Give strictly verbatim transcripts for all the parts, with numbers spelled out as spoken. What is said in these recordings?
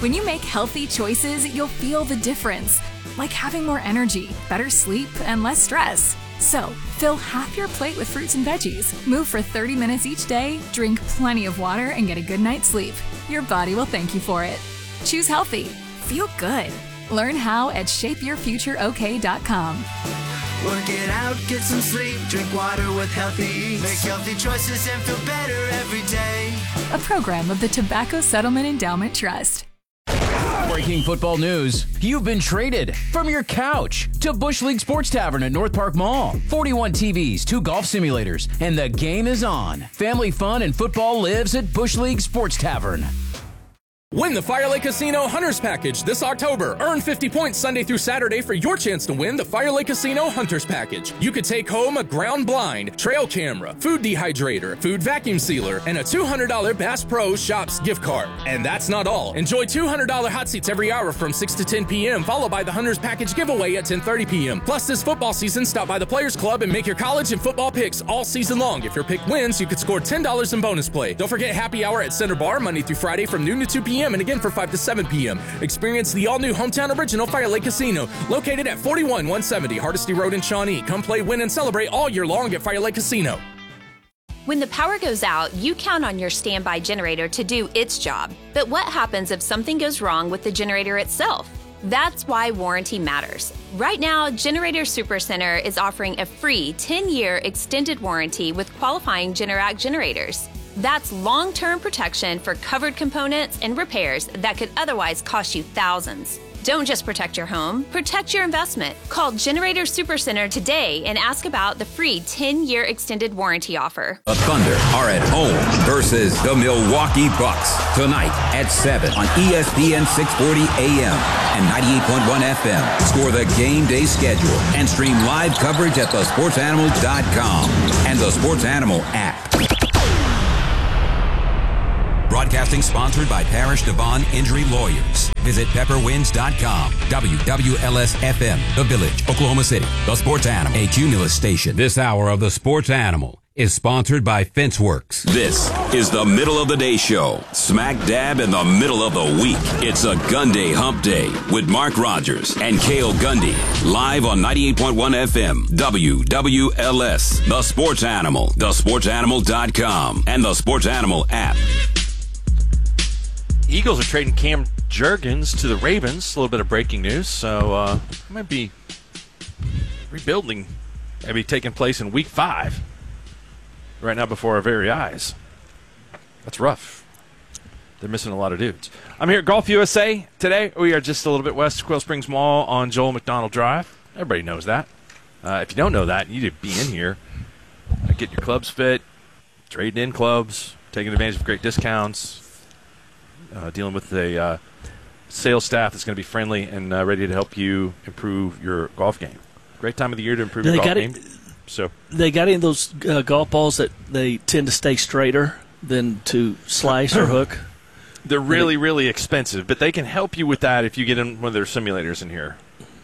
When you make healthy choices, you'll feel the difference, like having more energy, better sleep, and less stress. So, fill half your plate with fruits and veggies, move for thirty minutes each day, drink plenty of water, and get a good night's sleep. Your body will thank you for it. Choose healthy. Feel good. Learn how at shape your future o k dot com. Work it out, get some sleep, drink water with healthy eats. Make healthy choices and feel better every day. A program of the Tobacco Settlement Endowment Trust. Breaking football news. You've been traded from your couch to Bush League Sports Tavern at North Park Mall. forty-one T Vs, two golf simulators, and the game is on. Family fun and football lives at Bush League Sports Tavern. Win the Fire Lake Casino Hunters Package this October. Earn fifty points Sunday through Saturday for your chance to win the Fire Lake Casino Hunters Package. You could take home a ground blind, trail camera, food dehydrator, food vacuum sealer, and a two hundred dollars Bass Pro Shops gift card. And that's not all. Enjoy two hundred dollars hot seats every hour from six to ten p.m., followed by the Hunters Package giveaway at ten thirty p.m. Plus, this football season, stop by the Players Club and make your college and football picks all season long. If your pick wins, you could score ten dollars in bonus play. Don't forget happy hour at Center Bar Monday through Friday from noon to two p.m. and again for five to seven p.m. Experience the all-new hometown original Fire Lake Casino, located at forty-one one seventy Hardesty Road in Shawnee. Come play, win, and celebrate all year long at Fire Lake Casino. When the power goes out, you count on your standby generator to do its job. But what happens if something goes wrong with the generator itself? That's why warranty matters. Right now, Generator Supercenter is offering a free ten-year extended warranty with qualifying Generac generators. That's long-term protection for covered components and repairs that could otherwise cost you thousands. Don't just protect your home, protect your investment. Call Generator Supercenter today and ask about the free ten-year extended warranty offer. The Thunder are at home versus the Milwaukee Bucks tonight at seven on E S P N six forty A M and ninety-eight point one F M. Score the game day schedule and stream live coverage at the sports animal dot com and the Sports Animal app. Broadcasting sponsored by Parish Devon Injury Lawyers. Visit pepper winds dot com. W W L S F M, The Village, Oklahoma City. The Sports Animal, a Cumulus station. This hour of The Sports Animal is sponsored by Fenceworks. This is the Middle of the Day Show. Smack dab in the middle of the week. It's a Gun Day Hump Day with Mark Rogers and Cale Gundy. Live on ninety-eight point one F M, W W L S. The Sports Animal, the sports animal dot com, and the Sports Animal app. Eagles are trading Cam Jurgens to the Ravens. A little bit of breaking news. So, uh, might be rebuilding, maybe taking place in week five. Right now before our very eyes. That's rough. They're missing a lot of dudes. I'm here at Golf U S A today. We are just a little bit west of Quail Springs Mall on Joel McDonald Drive. Everybody knows that. Uh, if you don't know that, you need to be in here. Uh, get your clubs fit, trading in clubs, taking advantage of great discounts. Uh, dealing with a uh, sales staff that's going to be friendly and uh, ready to help you improve your golf game. Great time of the year to improve your golf game. So they got in those uh, golf balls that they tend to stay straighter than to slice or hook. They're really, really expensive, but they can help you with that if you get in one of their simulators in here.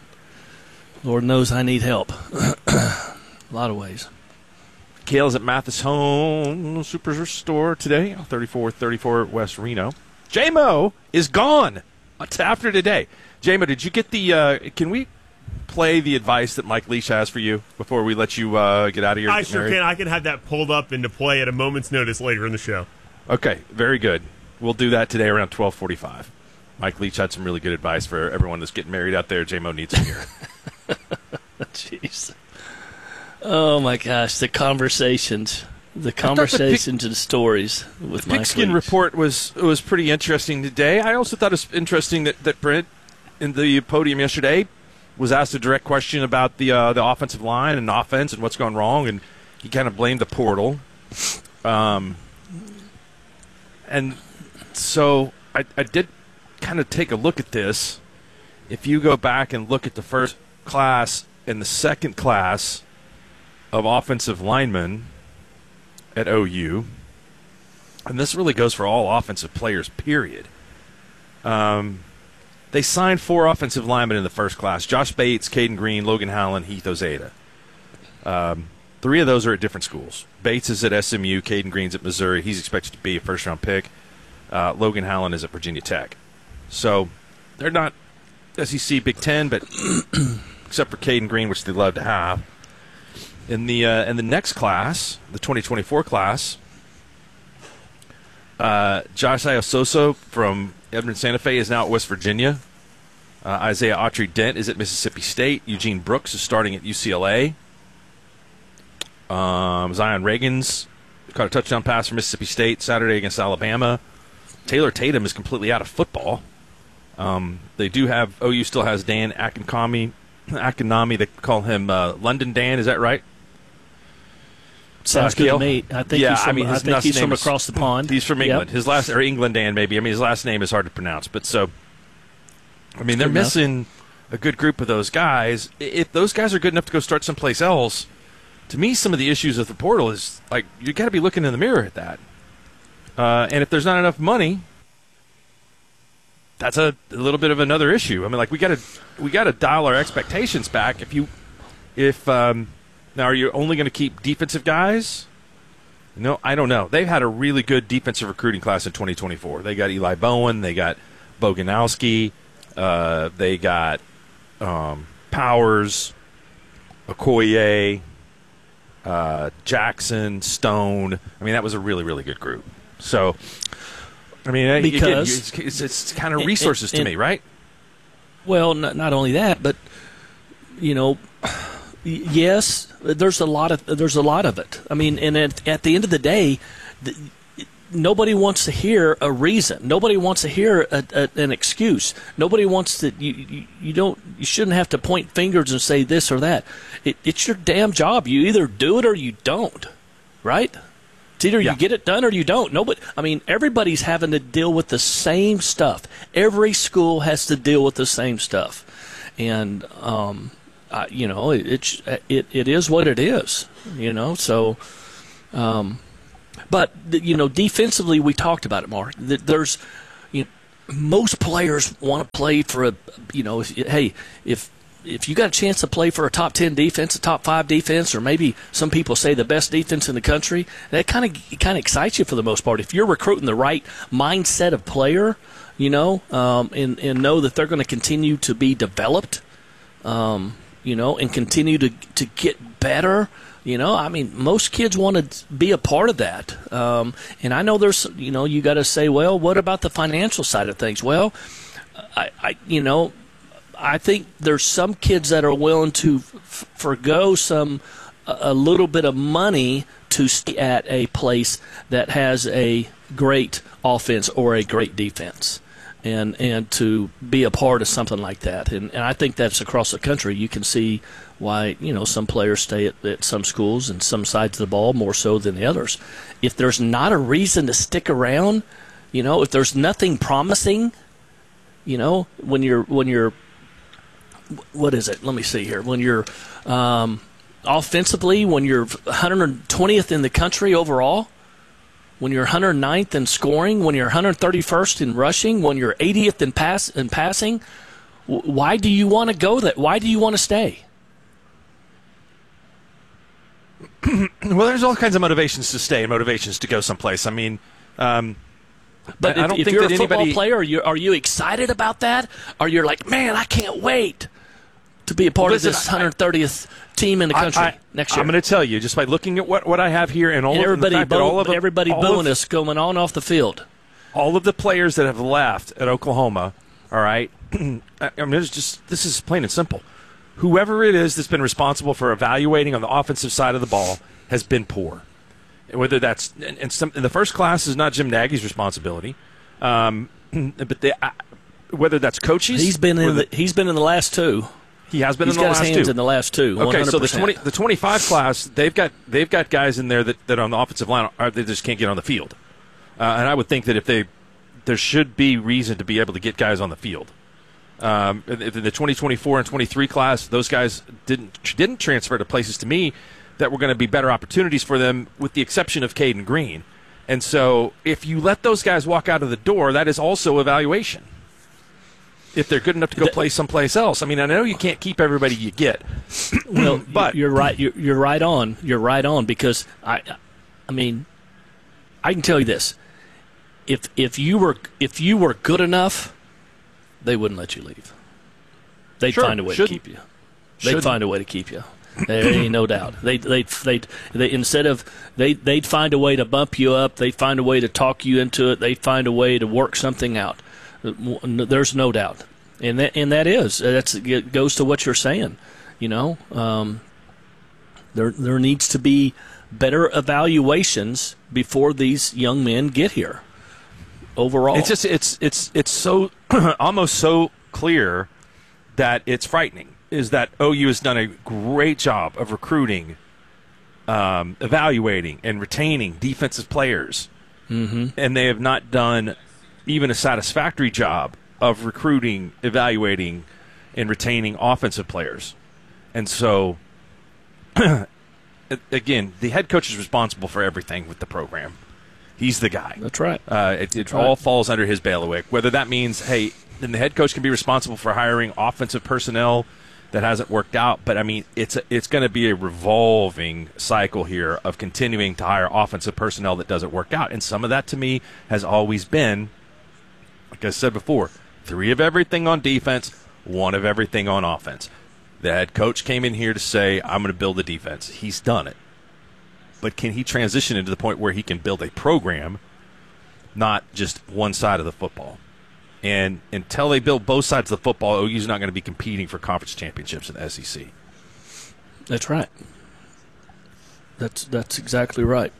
Lord knows I need help. A lot of ways. Cale's at Mathis Home Superstore today, thirty-four thirty-four West Reno. J-Mo is gone. What's after today? J-Mo, did you get the uh, – can we play the advice that Mike Leach has for you before we let you uh, get out of here? I sure can. I can have that pulled up into play at a moment's notice later in the show. Okay, very good. We'll do that today around twelve forty-five. Mike Leach had some really good advice for everyone that's getting married out there. J-Mo needs to hear. Jeez. Oh, my gosh, the conversations. The conversations and the stories with the Pigskin Report was was pretty interesting today. I also thought it was interesting that, that Brent, in the podium yesterday, was asked a direct question about the uh, the offensive line and offense and what's gone wrong, and he kind of blamed the portal. Um, and so I, I did kind of take a look at this. If you go back and look at the first class and the second class of offensive linemen at O U, and this really goes for all offensive players, period. Um, they signed four offensive linemen in the first class: Josh Bates, Caden Green, Logan Howland, Heath Ozeda. Um, three of those are at different schools. Bates is at S M U, Caden Green's at Missouri. He's expected to be a first-round pick. Uh, Logan Howland is at Virginia Tech. So they're not S E C Big Ten, but except for Caden Green, which they love to have. In the uh, in the next class, the twenty twenty-four class, uh, Josh Iososo from Edmond Santa Fe is now at West Virginia. Uh, Isaiah Autry-Dent is at Mississippi State. Eugene Brooks is starting at U C L A. Um, Zion Reagans caught a touchdown pass from Mississippi State Saturday against Alabama. Taylor Tatum is completely out of football. Um, they do have – O U still has Dan Akinami. Akinami, they call him uh, London Dan. Is that right? Sounds uh, good Kale? to me. I think yeah, he's from, I mean, I his think last he's name from is- across the pond. He's from England. Yep. His last – or England Dan, maybe. I mean, his last name is hard to pronounce. But so – I mean, they're good enough. missing a good group of those guys. I- If those guys are good enough to go start someplace else – to me, some of the issues with the portal is, like, you got to be looking in the mirror at that. Uh, and if there's not enough money, that's a, a little bit of another issue. I mean, like, we got to we got to dial our expectations back. If you, if um, now, are you only going to keep defensive guys? No, I don't know. They've had a really good defensive recruiting class in twenty twenty-four. They got Eli Bowen, they got Boganowski, uh, they got um, Powers, Okoye. Uh, Jackson, Stone. I mean, that was a really, really good group. So, I mean, Because again, it's, it's, it's kind of resources and, and, to me, right? Well, not, not only that, but you know, yes, there's a lot of there's a lot of it. I mean, and at, at the end of the day, the, nobody wants to hear a reason. Nobody wants to hear a, a, an excuse. Nobody wants to. You, you, you don't. You shouldn't have to point fingers and say this or that. It, it's your damn job. You either do it or you don't. Right? It's either Yeah. you get it done or you don't. Nobody. I mean, everybody's having to deal with the same stuff. Every school has to deal with the same stuff, and um, uh, you know, it, it's it it is what it is. You know, so. Um, But, you know, defensively, we talked about it, Mark. There's, you know, most players want to play for a, you know, if, hey, if if you got a chance to play for a top ten defense, a top five defense, or maybe some people say the best defense in the country, that kind of kind of excites you for the most part. If you're recruiting the right mindset of player, you know, um, and, and know that they're going to continue to be developed, um, you know, and continue to to get better. You know, I mean, most kids want to be a part of that. Um, and I know there's, you know, you got to say, well, what about the financial side of things? Well, I, I you know, I think there's some kids that are willing to f- forgo some, a, a little bit of money to stay at a place that has a great offense or a great defense. And and to be a part of something like that. And, and I think that's across the country. You can see why, you know, some players stay at, at some schools and some sides of the ball more so than the others. If there's not a reason to stick around, you know, if there's nothing promising, you know, when you're, when you're, what is it? Let me see here. When you're um, offensively, when you're one hundred twentieth in the country overall, when you're one hundred ninth in scoring, when you're one hundred thirty-first in rushing, when you're eightieth in pass in passing, why do you want to go that? Why do you want to stay? Well, there's all kinds of motivations to stay and motivations to go someplace. I mean, um, but I if, don't if think you're that a football anybody, player, are you, are you excited about that? Or you're like, man, I can't wait to be a part Listen, of this one hundred thirtieth team in the country I, I, next year? I'm going to tell you, just by looking at what, what I have here and all and of everybody, the fact boo- that all of them, everybody all booing of, us going on off the field. all of the players that have left at Oklahoma, all right, I mean, it's just, this is plain and simple. Whoever it is that's been responsible for evaluating on the offensive side of the ball has been poor. Whether that's and, and some in the first class is not Jim Nagy's responsibility, um, but they, uh, whether that's coaches, He's been in whether, the, he's been in the last two. He has been He's in the got last his hands two. in the last two. Okay, one hundred percent. so the twenty, the twenty-five class, they've got they've got guys in there that, that on the offensive line are, they just can't get on the field, uh, and I would think that if they there should be reason to be able to get guys on the field. Um, in the twenty twenty-four and twenty-three class, those guys didn't didn't transfer to places to me that were going to be better opportunities for them, with the exception of Caden Green. And so, if you let those guys walk out of the door, that is also evaluation. If they're good enough to go play someplace else, I mean, I know you can't keep everybody you get. Well, but you're right. You're, you're right on. You're right on because I, I mean, I can tell you this: if if you were if you were good enough they wouldn't let you leave. They'd Sure, find a way shouldn't. to keep you. They'd Shouldn't. find a way to keep you. There ain't no doubt. They they they they instead of they they'd find a way to bump you up. They'd find a way to talk you into it. They'd find a way to work something out. There's no doubt, and that and that is that's it goes to what you're saying. You know, um, there there needs to be better evaluations before these young men get here. Overall, It's just it's it's it's so almost so clear that it's frightening. Is that O U has done a great job of recruiting, um, evaluating, and retaining defensive players, mm-hmm. and they have not done even a satisfactory job of recruiting, evaluating, and retaining offensive players. And so, again, the head coach is responsible for everything with the program. He's the guy. That's right. Uh, it it That's all right. falls under his bailiwick. Whether that means, hey, then the head coach can be responsible for hiring offensive personnel that hasn't worked out. But, I mean, it's a, it's going to be a revolving cycle here of continuing to hire offensive personnel that doesn't work out. And some of that, to me, has always been, like I said before, three of everything on defense, one of everything on offense. The head coach came in here to say, I'm going to build a defense. He's done it. But can he transition into the point where he can build a program, not just one side of the football? And until they build both sides of the football, O U's not going to be competing for conference championships in the S E C. That's right. That's that's exactly right.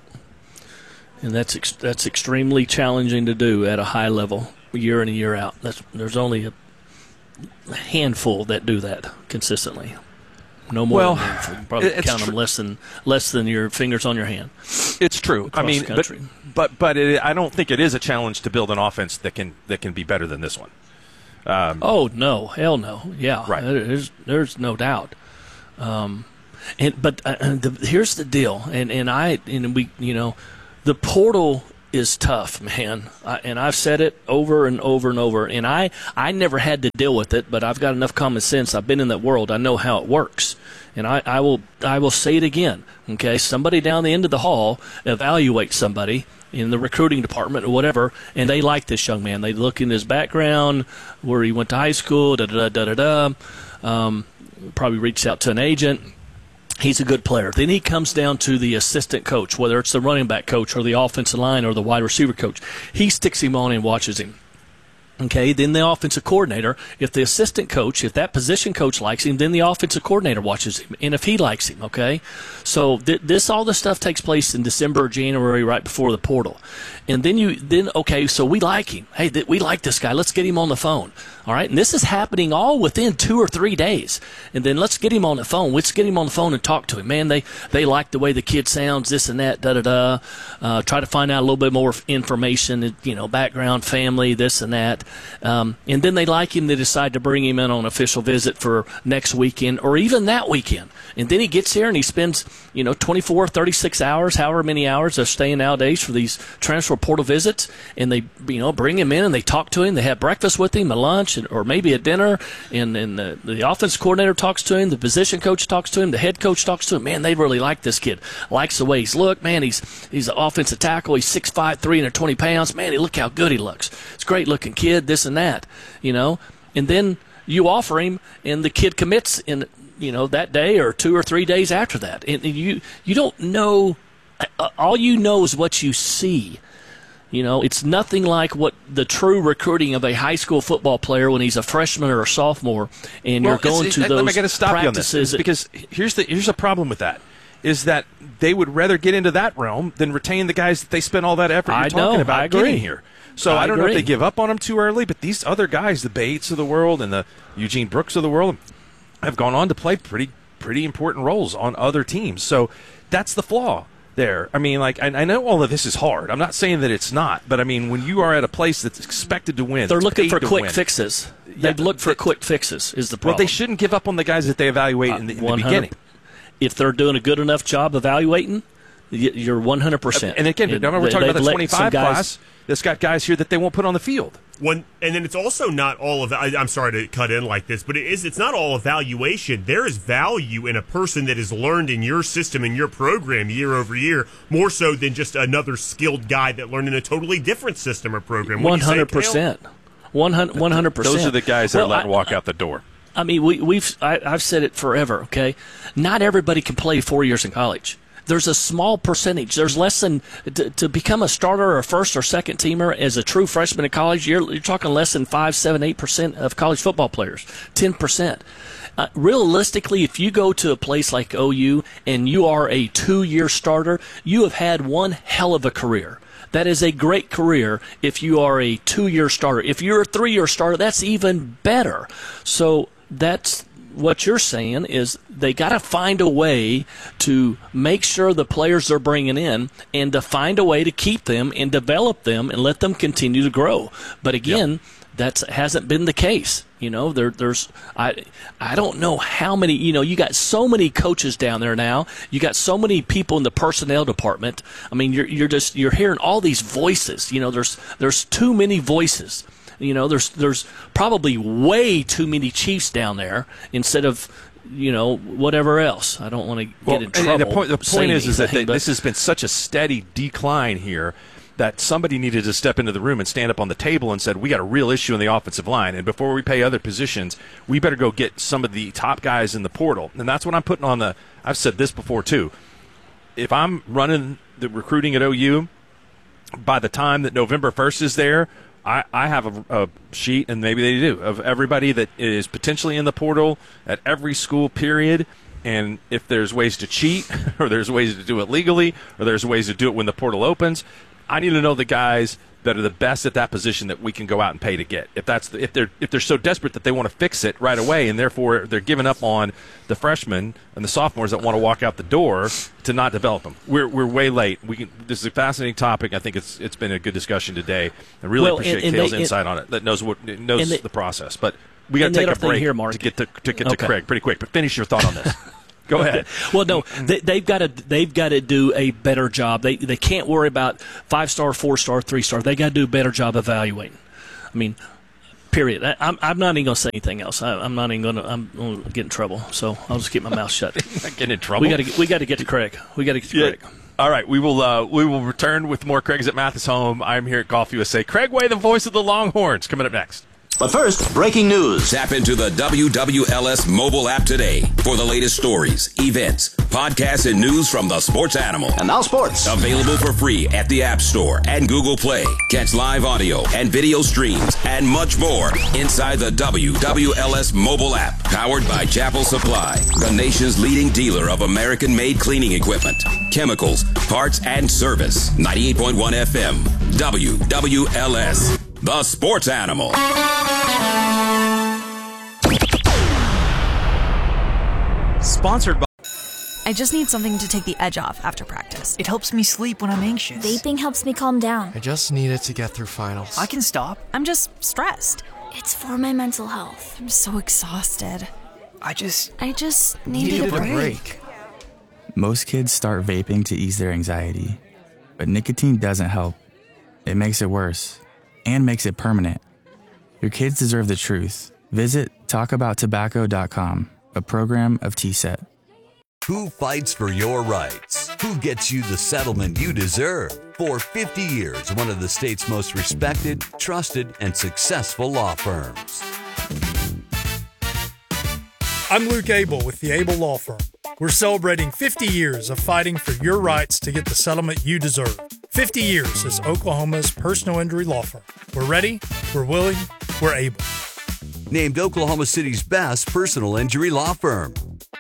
And that's ex- that's extremely challenging to do at a high level, year in and year out. That's there's only a handful that do that consistently. No more Well, than a handful. You probably it's count them tr- less than less than your fingers on your hand. It's true. Across I mean, the but country. but, but it, I don't think it is a challenge to build an offense that can that can be better than this one. Um, Oh no, hell no, yeah, Right. There's there's no doubt. Um, and but uh, the, here's the deal, and and I and we you know, the portal is tough, man, I, and I've said it over and over and over, and I I never had to deal with it, but I've got enough common sense. I've been in that world. I know how it works, and I, I will I will say it again. Okay, somebody down the end of the hall evaluates somebody in the recruiting department or whatever, and they like this young man. They look in his background, where he went to high school, da da da da da. Um, probably reached out to an agent. He's a good player. Then he comes down to the assistant coach, whether it's the running back coach or the offensive line or the wide receiver coach. He sticks him on and watches him. Okay, then the offensive coordinator, if the assistant coach, if that position coach likes him, then the offensive coordinator watches him, and if he likes him, okay? So th- this, all this stuff takes place in December or January, right before the portal. And then you, then, okay, so we like him. Hey, th- we like this guy. Let's get him on the phone, all right? And this is happening all within two or three days. And then let's get him on the phone. Let's get him on the phone and talk to him. Man, they, they like the way the kid sounds, this and that, da-da-da. Uh, try to find out a little bit more information, you know, background, family, this and that. Um, and then they like him. They decide to bring him in on an official visit for next weekend or even that weekend. And then he gets here and he spends, you know, twenty-four, thirty-six hours, however many hours they're staying nowadays for these transfer portal visits. And they, you know, bring him in and they talk to him. They have breakfast with him, a lunch, and, or maybe a dinner. And, and the, the offense coordinator talks to him. The position coach talks to him. The head coach talks to him. Man, they really like this kid. Likes the way he's looked. Man, he's he's an offensive tackle. He's six five, three hundred twenty pounds. Man, look how good he looks. It's a great-looking kid, this and that, you know. And then you offer him, and the kid commits in, you know, that day or two or three days after that. And you you don't know. All you know is what you see. You know, it's nothing like what the true recruiting of a high school football player when he's a freshman or a sophomore, and Well, you're going it's- to it- those let me get to stop you on this, practices. because here's the here's a problem with that, is that they would rather get into that realm than retain the guys that they spent all that effort you're I talking know, about I agree. getting here. So I, I don't know if agree. they give up on them too early, but these other guys, the Bates of the world and the Eugene Brooks of the world, have gone on to play pretty pretty important roles on other teams. So that's the flaw there. I mean, like, I, I know all of this is hard. I'm not saying that it's not, but I mean, when you are at a place that's expected to win, They're that's looking paid for to quick win. fixes. Yeah, They look for quick fixes is the Well, problem. they shouldn't give up on the guys that they evaluate in the, in the one hundred beginning. If they're doing a good enough job evaluating, y- you're one hundred percent. And again, remember we're They- talking about they've the let twenty-five some guys- class that's got guys here that they won't put on the field. One, and then it's also not all of. I, I'm sorry to cut in like this, but it is. It's not all evaluation. There is value in a person that has learned in your system in your program year over year, more so than just another skilled guy that learned in a totally different system or program. Wouldn't One you say, hundred Cale? percent. one hundred percent. Those are the guys that well, are letting I, walk out the door. I mean, we, we've I, I've said it forever, okay? Not everybody can play four years in college. There's a small percentage. There's less than to, to become a starter or a first or second teamer as a true freshman in college. You're, you're talking less than five, seven, eight percent of college football players, ten percent. Uh, realistically, if you go to a place like O U and you are a two-year starter, you have had one hell of a career. That is a great career if you are a two-year starter. If you're a three-year starter, that's even better. So that's what you're saying is they got to find a way to make sure the players they're bringing in and to find a way to keep them and develop them and let them continue to grow. But again, yep. that hasn't been the case. You know, there, there's I I don't know how many, you know, you got so many coaches down there now. You got so many people in the personnel department. I mean, you're you're just you're hearing all these voices. You know, there's there's too many voices. You know, there's there's probably way too many Chiefs down there instead of, you know, whatever else. I don't want to get well, in trouble. And the point, the point is, is that they, but, this has been such a steady decline here that somebody needed to step into the room and stand up on the table and said, we got a real issue in the offensive line, and before we pay other positions, we better go get some of the top guys in the portal. And that's what I'm putting on the – I've said this before too. If I'm running the recruiting at O U, by the time that November first is there – I, I have a, a sheet, and maybe they do, of everybody that is potentially in the portal at every school, period. And if there's ways to cheat, or there's ways to do it legally, or there's ways to do it when the portal opens, I need to know the guys that are the best at that position that we can go out and pay to get. If that's the, if they're if they're so desperate that they want to fix it right away, and therefore they're giving up on the freshmen and the sophomores that want to walk out the door to not develop them. We're we're way late. We can, this is a fascinating topic. I think it's it's been a good discussion today. I really well, appreciate and, and Kale's they, insight and, on it. That knows what knows they, the process. But we got to take a break here, Mark. to get to to get okay. to Craig pretty quick. But finish your thought on this. Go ahead. Well, no, they, they've got to they've got to do a better job. They they can't worry about five star, four star, three star. They got to do a better job evaluating. I mean, period. I, I'm I'm not even going to say anything else. I, I'm not even going to. I'm going to get in trouble. So I'll just keep my mouth shut. Not getting in trouble. We got to we got to get to Craig. We got to get to yeah. Craig. All right, we will uh, we will return with more Craig's at Mathis Home. I'm here at Golf U S A. Craig Way, the voice of the Longhorns, coming up next. But first, breaking news. Tap into the W W L S mobile app today for the latest stories, events, podcasts, and news from the sports animal. And now sports. Available for free at the App Store and Google Play. Catch live audio and video streams and much more inside the W W L S mobile app. Powered by Chapel Supply, the nation's leading dealer of American-made cleaning equipment, chemicals, parts, and service. ninety-eight point one F M, W W L S. The Sports Animal. Sponsored by... I just need something to take the edge off after practice. It helps me sleep when I'm anxious. Vaping helps me calm down. I just need it to get through finals. I can stop. I'm just stressed. It's for my mental health. I'm so exhausted. I just... I just needed, needed a, break. a break. Most kids start vaping to ease their anxiety. But nicotine doesn't help. It makes it worse. And makes it permanent. Your kids deserve the truth. Visit talk about tobacco dot com, a program of T S E T. Who fights for your rights? Who gets you the settlement you deserve? For fifty years, one of the state's most respected, trusted, and successful law firms. I'm Luke Abel with the Abel Law Firm. We're celebrating fifty years of fighting for your rights to get the settlement you deserve. fifty years as Oklahoma's personal injury law firm. We're ready, we're willing, we're able. Named Oklahoma City's best personal injury law firm.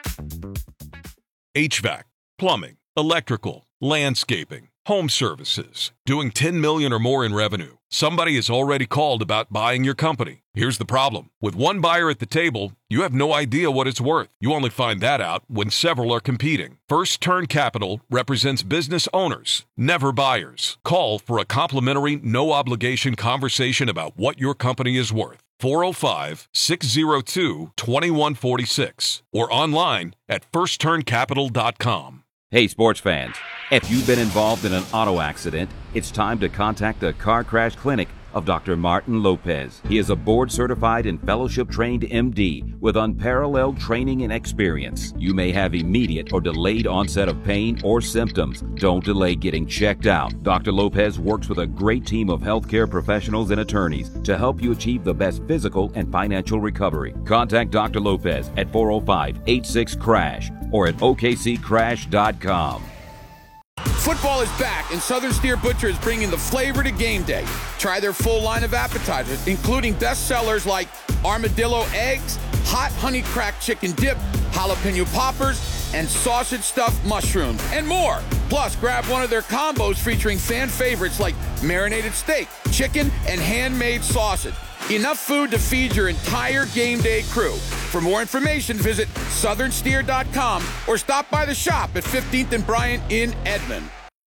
H V A C, plumbing, electrical, landscaping, home services, doing ten million dollars or more in revenue. Somebody has already called about buying your company. Here's the problem. With one buyer at the table, you have no idea what it's worth. You only find that out when several are competing. First Turn Capital represents business owners, never buyers. Call for a complimentary, no-obligation conversation about what your company is worth. four oh five, six oh two, two one four six or online at first turn capital dot com. Hey, sports fans. If you've been involved in an auto accident, it's time to contact the Car Crash Clinic of Doctor Martin Lopez. He is a board-certified and fellowship-trained M D with unparalleled training and experience. You may have immediate or delayed onset of pain or symptoms. Don't delay getting checked out. Doctor Lopez works with a great team of healthcare professionals and attorneys to help you achieve the best physical and financial recovery. Contact Doctor Lopez at four oh five, eight six, crash or at O K C crash dot com. Football is back, and Southern Steer Butcher is bringing the flavor to game day. Try their full line of appetizers, including bestsellers like armadillo eggs, hot honey cracked chicken dip, jalapeno poppers, and sausage stuffed mushrooms, and more. Plus, grab one of their combos featuring fan favorites like marinated steak, chicken, and handmade sausage. Enough food to feed your entire game day crew. For more information, visit southern steer dot com or stop by the shop at fifteenth and Bryant in Edmond.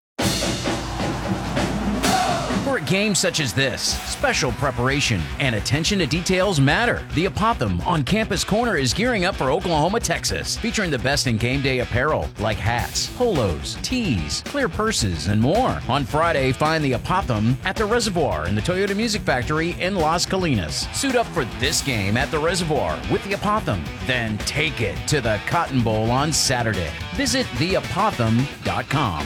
For games such as this, special preparation and attention to details matter. The Apothem on Campus Corner is gearing up for Oklahoma, Texas, featuring the best in game day apparel like hats, polos, tees, clear purses, and more. On Friday, find the Apothem at the Reservoir in the Toyota Music Factory in Las Colinas. Suit up for this game at the Reservoir with the Apothem, then take it to the Cotton Bowl on Saturday. Visit the apothem dot com.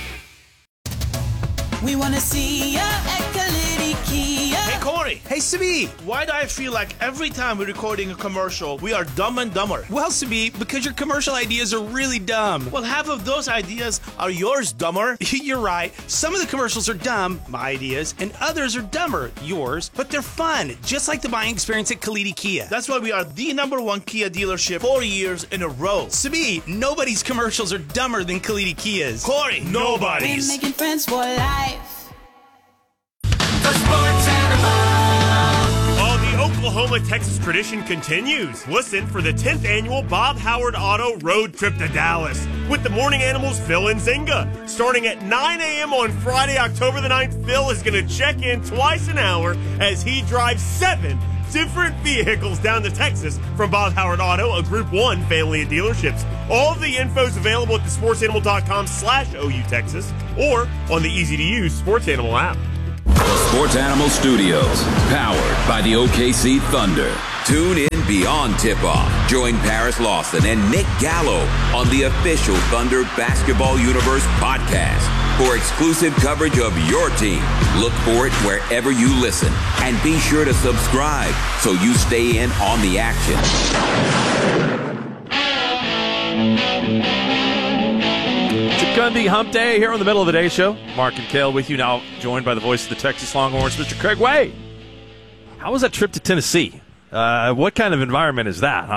We want to see ya at Kalidi Kia. Hey, Corey. Hey, Sabi. Why do I feel like every time we're recording a commercial, we are dumb and dumber? Well, Sabi, because your commercial ideas are really dumb. Well, half of those ideas are yours, dumber. You're right. Some of the commercials are dumb, my ideas, and others are dumber, yours, but they're fun, just like the buying experience at Kalidi Kia. That's why we are the number one Kia dealership four years in a row. Sabi, nobody's commercials are dumber than Kalidi Kia's. Corey, nobody's. We're making friends for life. Oh, the Oklahoma, Texas tradition continues. Listen for the tenth annual Bob Howard Auto Road Trip to Dallas with the Morning Animals Phil and Zinga. Starting at nine a.m. on Friday, October the ninth, Phil is going to check in twice an hour as he drives seven different vehicles down to Texas from Bob Howard Auto, a Group one family of dealerships. All of the info is available at the sports animal dot com slash O U Texas or on the easy-to-use Sports Animal app. Sports Animal Studios, powered by the O K C Thunder. Tune in beyond tip-off. Join Paris Lawson and Nick Gallo on the official Thunder Basketball Universe podcast for exclusive coverage of your team. Look for it wherever you listen, and be sure to subscribe so you stay in on the action. Gundy Hump Day here on the Middle of the Day show. Mark and Kale with you now, joined by the voice of the Texas Longhorns, Mister Craig Way. How was that trip to Tennessee? Uh, what kind of environment is that,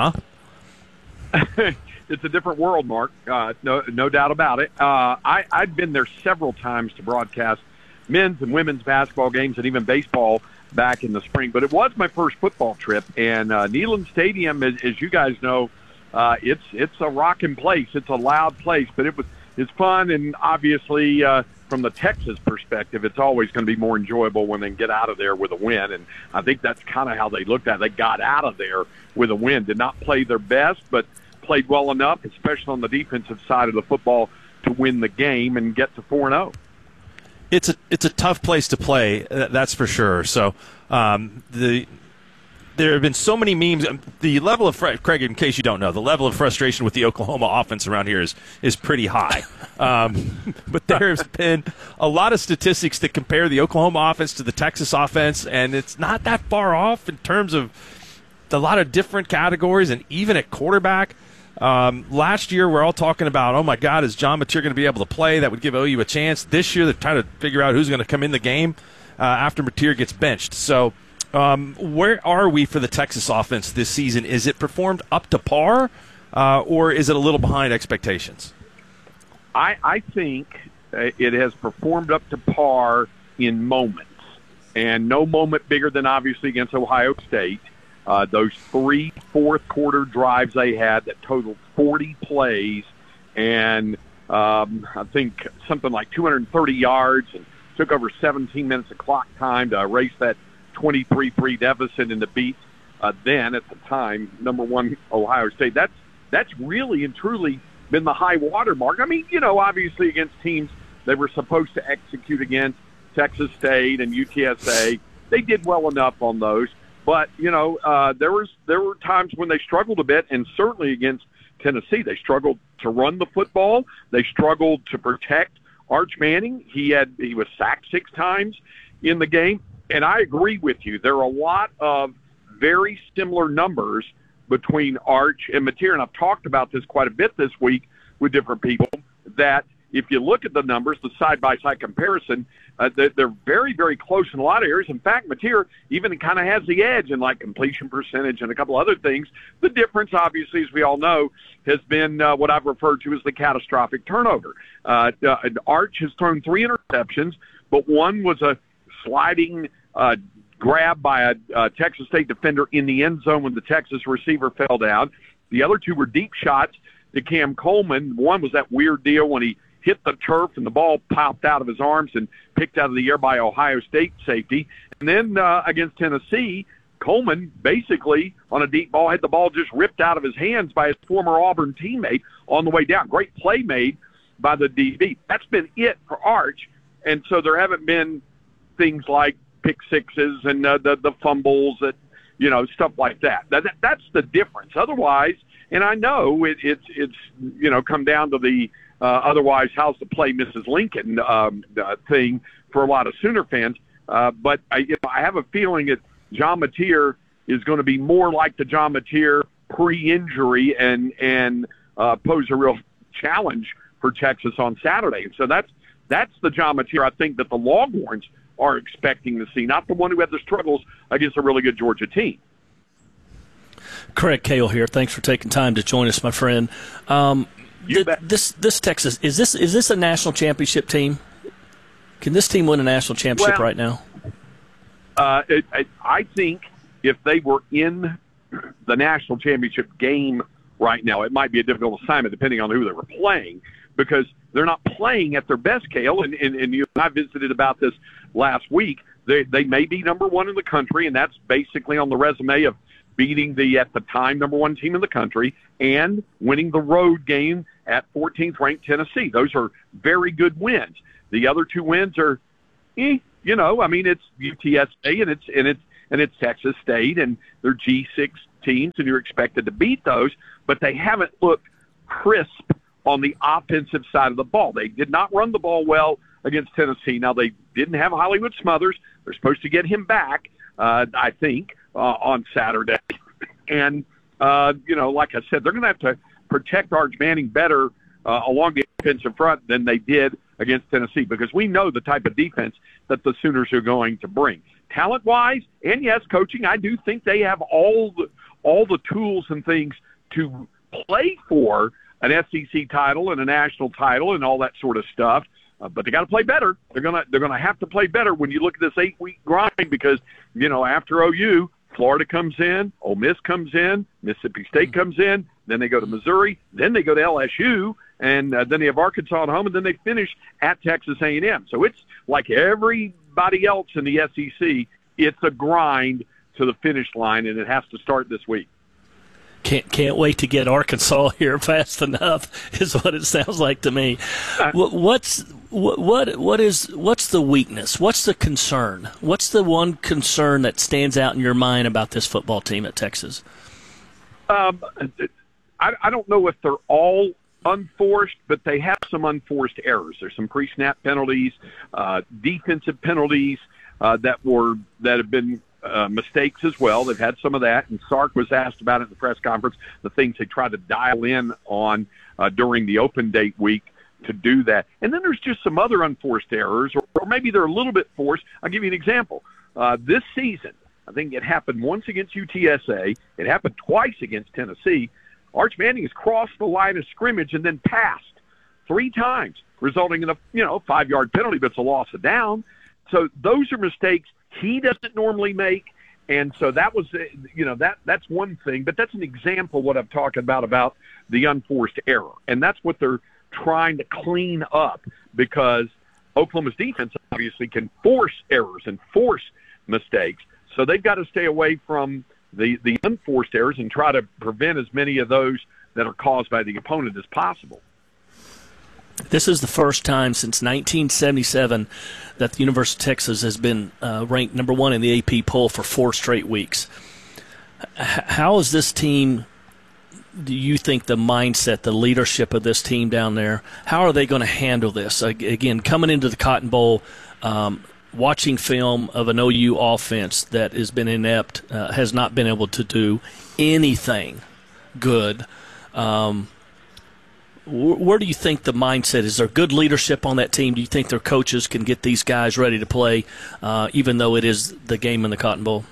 huh? It's a different world, Mark. Uh, no, no doubt about it. Uh, I, I've been there several times to broadcast men's and women's basketball games and even baseball back in the spring. But it was my first football trip, and uh, Neyland Stadium, as, as you guys know, uh, it's it's a rocking place. It's a loud place, but it was it's fun, and obviously uh, from the Texas perspective, it's always going to be more enjoyable when they get out of there with a win. And I think that's kind of how they looked at it. They got out of there with a win. Did not play their best, but played well enough, especially on the defensive side of the football, to win the game and get to four and oh. It's a it's a tough place to play, that's for sure. So um, the there have been so many memes. The level of fr- Craig, in case you don't know, the level of frustration with the Oklahoma offense around here is is pretty high. Um, but there has been a lot of statistics that compare the Oklahoma offense to the Texas offense, and it's not that far off in terms of a lot of different categories, and even at quarterback. Um, last year, we're all talking about, oh, my God, is John Mateer going to be able to play? That would give O U a chance. This year, they're trying to figure out who's going to come in the game uh, after Mateer gets benched. So um, where are we for the Texas offense this season? Is it performed up to par, uh, or is it a little behind expectations? I, I think it has performed up to par in moments, and no moment bigger than obviously against Ohio State. Uh, those three fourth-quarter drives they had that totaled forty plays and um, I think something like two hundred thirty yards, and took over seventeen minutes of clock time to erase that twenty-three three deficit and to beat uh, then, at the time, number one Ohio State. That's, that's really and truly been the high water mark. I mean, you know, obviously against teams they were supposed to execute against, Texas State and U T S A, they did well enough on those. But, you know, uh, there was there were times when they struggled a bit, and certainly against Tennessee, they struggled to run the football. They struggled to protect Arch Manning. He had he was sacked six times in the game. And I agree with you. There are a lot of very similar numbers between Arch and Mateer, and I've talked about this quite a bit this week with different people, that if you look at the numbers, the side-by-side comparison, uh, they're, they're very, very close in a lot of areas. In fact, Mateer even kind of has the edge in, like, completion percentage and a couple other things. The difference, obviously, as we all know, has been uh, what I've referred to as the catastrophic turnover. Uh, uh, Arch has thrown three interceptions, but one was a sliding uh, grab by a uh, Texas State defender in the end zone when the Texas receiver fell down. The other two were deep shots to Cam Coleman. One was that weird deal when he hit the turf and the ball popped out of his arms and picked out of the air by Ohio State safety. And then uh, against Tennessee, Coleman basically on a deep ball had the ball just ripped out of his hands by his former Auburn teammate on the way down. Great play made by the D B. That's been it for Arch. And so there haven't been things like pick sixes and uh, the, the fumbles, that, you know, stuff like that. that. That's the difference. Otherwise, and I know it, it's, it's, you know, come down to the, Uh, otherwise, how's the play Missus Lincoln um, uh, thing for a lot of Sooner fans. Uh, but I, you know, I have a feeling that John Mateer is going to be more like the John Mateer pre-injury and and uh, pose a real challenge for Texas on Saturday. And so that's that's the John Mateer I think that the Longhorns are expecting to see, not the one who had the struggles against a really good Georgia team. Craig Cale here. Thanks for taking time to join us, my friend. Um, th- this this Texas is this is this a national championship team? Can this team win a national championship well, right now? Uh, it, it, I think if they were in the national championship game right now, it might be a difficult assignment depending on who they were playing, because they're not playing at their best, Cale. And, and, and you and I visited about this last week. They they may be number one in the country, and that's basically on the resume of beating the, at the time, number one team in the country and winning the road game at fourteenth ranked Tennessee. Those are very good wins. The other two wins are, eh, you know, I mean, it's U T S A and it's and it's and it's Texas State, and they're G six teams, and you're expected to beat those, but they haven't looked crisp on the offensive side of the ball. They did not run the ball well against Tennessee. Now, they didn't have Hollywood Smothers. They're supposed to get him back, uh, I think, uh, on Saturday. And, uh, you know, like I said, they're going to have to protect Arch Manning better uh, along the offensive front than they did against Tennessee, because we know the type of defense that the Sooners are going to bring. Talent-wise, and yes, coaching, I do think they have all the, all the tools and things to play for an S E C title and a national title and all that sort of stuff. Uh, but they got to play better. They're gonna they're gonna have to play better when you look at this eight week grind, because you know after O U, Florida comes in, Ole Miss comes in, Mississippi State comes in, then they go to Missouri, then they go to L S U, and uh, then they have Arkansas at home, and then they finish at Texas A and M. So it's like everybody else in the S E C. It's a grind to the finish line, and it has to start this week. Can't can't wait to get Arkansas here fast enough, is what it sounds like to me. What, what's what what what is what's the weakness? What's the concern? What's the one concern that stands out in your mind about this football team at Texas? Um, I, I don't know if they're all unforced, but they have some unforced errors. There's some pre-snap penalties, uh, defensive penalties uh, that were that have been. Uh, mistakes as well. They've had some of that, and Sark was asked about it in the press conference, the things they tried to dial in on uh, during the open date week to do that. And then there's just some other unforced errors, or, or maybe they're a little bit forced. I'll give you an example. Uh, this season, I think it happened once against U T S A. It happened twice against Tennessee. Arch Manning has crossed the line of scrimmage and then passed three times, resulting in a you know five-yard penalty, but it's a loss of down. So those are mistakes he doesn't normally make, and so that was, you know, that that's one thing, but that's an example of what I'm talking about, about the unforced error, and that's what they're trying to clean up, because Oklahoma's defense obviously can force errors and force mistakes, so they've got to stay away from the, the unforced errors and try to prevent as many of those that are caused by the opponent as possible. This is the first time since nineteen seventy-seven that the University of Texas has been uh, ranked number one in the A P poll for four straight weeks. H- how is this team, do you think, the mindset, the leadership of this team down there, how are they going to handle this? Again, coming into the Cotton Bowl, um, watching film of an O U offense that has been inept, uh, has not been able to do anything good. Um, wh- where do you think the mindset is? Is there good leadership on that team? Do you think their coaches can get these guys ready to play, uh, even though it is the game in the Cotton Bowl?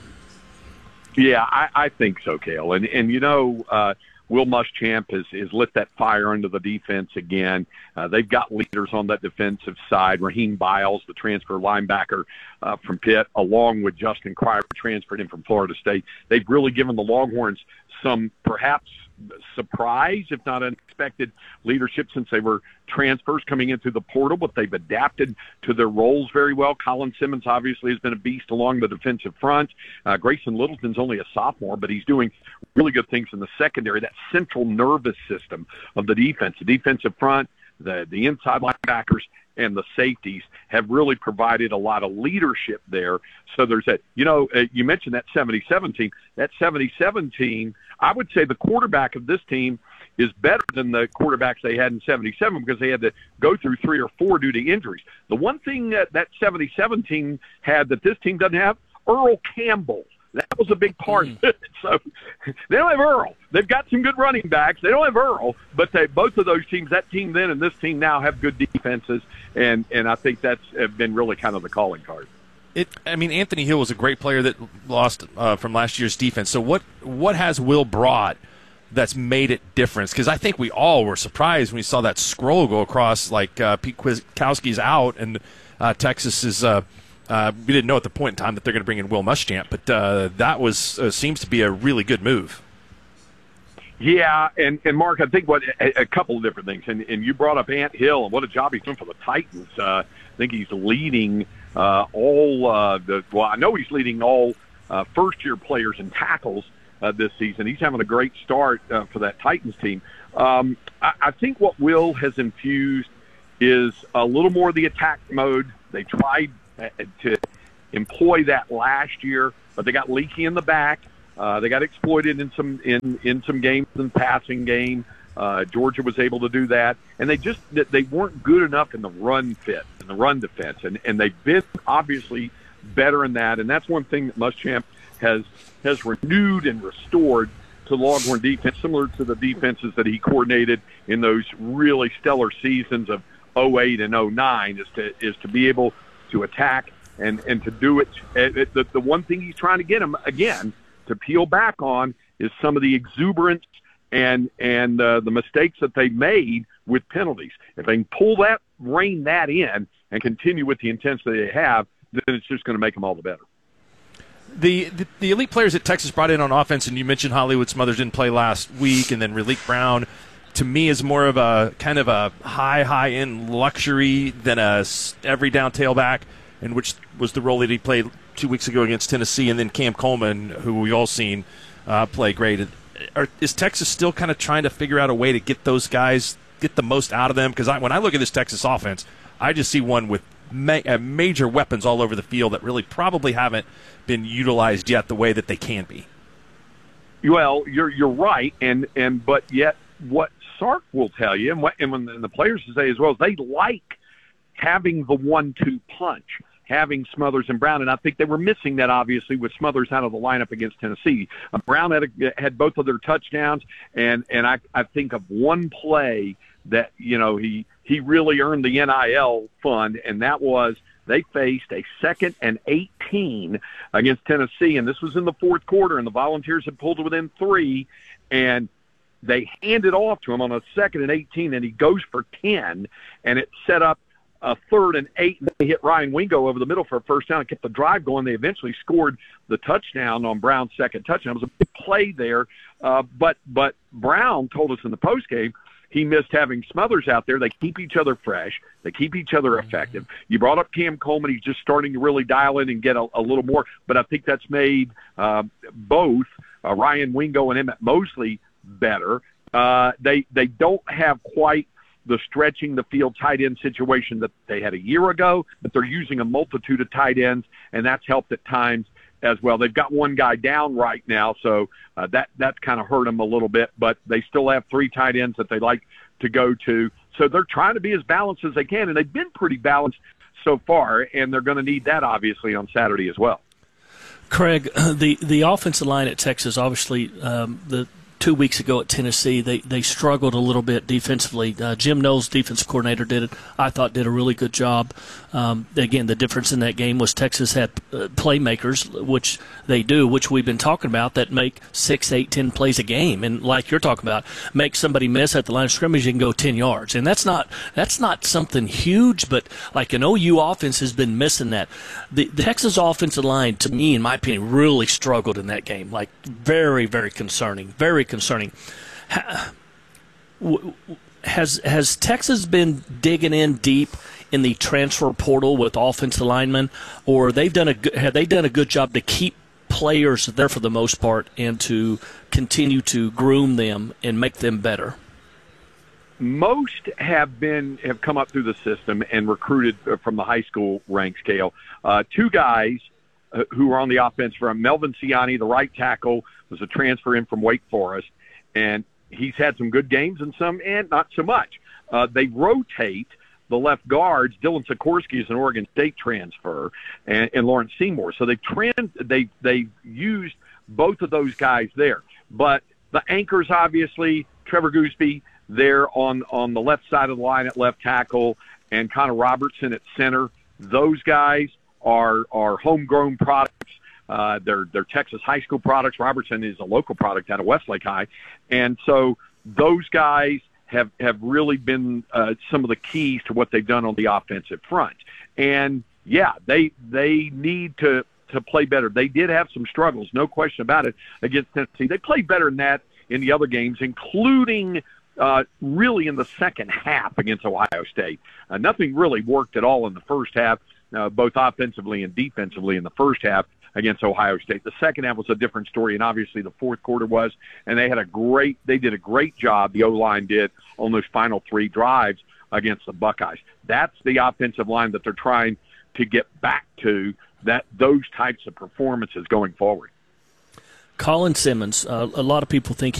Yeah, I, I think so, Cale. And, and you know, uh, Will Muschamp has, has lit that fire under the defense again. Uh, they've got leaders on that defensive side. Raheem Biles, the transfer linebacker uh, from Pitt, along with Justin Cryer, transferred in from Florida State. They've really given the Longhorns some perhaps surprise, if not unexpected, leadership since they were transfers coming in through the portal, but they've adapted to their roles very well. Colin Simmons obviously has been a beast along the defensive front. Uh, Grayson Littleton's only a sophomore, but he's doing really good things in the secondary, that central nervous system of the defense. The defensive front, the, the inside linebackers, and the safeties have really provided a lot of leadership there. So there's that, you know, uh, you mentioned that seventy-seven team. That seventy-seven team, I would say the quarterback of this team is better than the quarterbacks they had in seventy-seven because they had to go through three or four due to injuries. The one thing that that seventy-seven team had that this team doesn't have, Earl Campbell. That was a big part mm. of it. So they don't have Earl. They've got some good running backs. They don't have Earl, but they, both of those teams, that team then and this team now, have good defenses, and, and I think that's been really kind of the calling card. It, I mean, Anthony Hill was a great player that lost uh, from last year's defense. So what what has Will brought that's made it different? Because I think we all were surprised when we saw that scroll go across, like uh, Pete Kwiatkowski's out and uh, Texas is uh, – Uh, we didn't know at the point in time that they're going to bring in Will Muschamp, but uh, that was uh, seems to be a really good move. Yeah, and, and Mark, I think what a, a couple of different things, and, and you brought up Ant Hill and what a job he's doing for the Titans. Uh, I think he's leading uh, all uh, the well, I know he's leading all uh, first-year players in tackles uh, this season. He's having a great start uh, for that Titans team. Um, I, I think what Will has infused is a little more of the attack mode. They tried to employ that last year, but they got leaky in the back. Uh, they got exploited in some in, in some games in the passing game. Uh, Georgia was able to do that, and they just they weren't good enough in the run fit, in the run defense, and and they've been obviously better in that. And that's one thing that Muschamp has has renewed and restored to Longhorn defense, similar to the defenses that he coordinated in those really stellar seasons of oh eight and oh nine, is to is to be able to attack and, and to do it. it the, the one thing he's trying to get him, again, to peel back on is some of the exuberance and and uh, the mistakes that they made with penalties. If they can pull that, rein that in, and continue with the intensity they have, then it's just going to make them all the better. The, the the elite players that Texas brought in on offense, and you mentioned Hollywood Smothers didn't play last week, and then Relique Brown, to me is more of a kind of a high, high-end luxury than a every down tailback, and which was the role that he played two weeks ago against Tennessee, and then Cam Coleman, who we all seen uh, play great. Are, is Texas still kind of trying to figure out a way to get those guys, get the most out of them? Because when I look at this Texas offense, I just see one with ma- uh, major weapons all over the field that really probably haven't been utilized yet the way that they can be. Well, you're you're right, and, and but yet what Sark will tell you, and what and when the players will say as well, is they like having the one two punch, having Smothers and Brown, and I think they were missing that obviously with Smothers out of the lineup against Tennessee. Uh, Brown had a, had both of their touchdowns, and and I I think of one play that you know he he really earned the N I L fund, and that was they faced a second and eighteen against Tennessee, and this was in the fourth quarter, and the Volunteers had pulled within three, and they handed off to him on a second and eighteen, and he goes for ten, and it set up a third and eight, and they hit Ryan Wingo over the middle for a first down and kept the drive going. They eventually scored the touchdown on Brown's second touchdown. It was a big play there, uh, but but Brown told us in the postgame he missed having Smothers out there. They keep each other fresh. They keep each other effective. You brought up Cam Coleman. He's just starting to really dial in and get a, a little more, but I think that's made uh, both uh, Ryan Wingo and Emmett Mosley better. Uh, they they don't have quite the stretching the field tight end situation that they had a year ago, but they're using a multitude of tight ends, and that's helped at times as well. They've got one guy down right now, so uh, that that's kind of hurt them a little bit, but they still have three tight ends that they like to go to. So they're trying to be as balanced as they can, and they've been pretty balanced so far, and they're going to need that, obviously, on Saturday as well. Craig, the, the offensive line at Texas, obviously, um, the two weeks ago at Tennessee, they, they struggled a little bit defensively. Uh, Jim Knowles, defensive coordinator, did it. I thought did a really good job. Um, again, the difference in that game was Texas had uh, playmakers, which they do, which we've been talking about, that make six, eight, ten plays a game. And like you're talking about, make somebody miss at the line of scrimmage, you can go ten yards. And that's not that's not something huge, but like an O U offense has been missing that. The, the Texas offensive line, to me, in my opinion, really struggled in that game. Like very, very concerning. Very concerning. Has has Texas been digging in deep in the transfer portal with offensive linemen, or they've done a have they done a good job to keep players there for the most part and to continue to groom them and make them better? Most have been have come up through the system and recruited from the high school ranks, Cale. Uh, two guys uh, who were on the offense from Melvin Ciani, the right tackle, was a transfer in from Wake Forest, and he's had some good games and some and not so much. Uh, they rotate the left guards. Dylan Sikorsky is an Oregon State transfer, and, and Lawrence Seymour. So they trans they they used both of those guys there. But the anchors, obviously, Trevor Gooseby there on on the left side of the line at left tackle, and Connor Robertson at center. Those guys are are homegrown products. Uh, they're, they're Texas high school products. Robertson is a local product out of Westlake High. And so those guys have, have really been uh, some of the keys to what they've done on the offensive front. And, yeah, they they need to, to play better. They did have some struggles, no question about it, against Tennessee. They played better than that in the other games, including uh, really in the second half against Ohio State. Uh, nothing really worked at all in the first half, uh, both offensively and defensively in the first half against Ohio State. The second half was a different story, and obviously the fourth quarter was, and they had a great, they did a great job, the O-line did, on those final three drives against the Buckeyes. That's the offensive line that they're trying to get back to, that those types of performances going forward. Colin Simmons, uh, a lot of people think